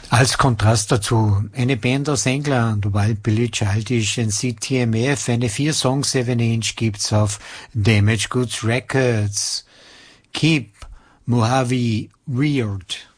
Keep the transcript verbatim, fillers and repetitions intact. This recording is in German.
Als Kontrast dazu eine Band aus England, Wild Billy Childish and C T M F, eine vier Song seven inch gibt's auf Damage Goods Records. Keep Mojave Weird.